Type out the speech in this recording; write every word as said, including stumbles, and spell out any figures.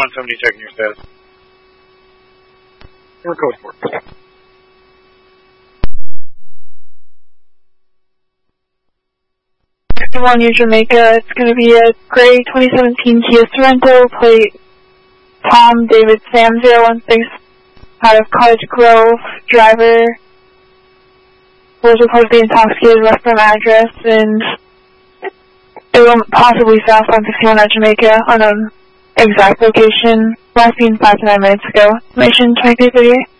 one seventy checking your status. Or code for it. fifty-one New Jamaica, it's going to be a gray twenty seventeen Kia Sorento, plate Tom David Sam zero one six, out of Cottage Grove, driver was reportedly intoxicated, left from address, and it will possibly south on fifty-one at Jamaica, unknown exact location, last seen five to nine minutes ago. Information twenty-three thirty-eight.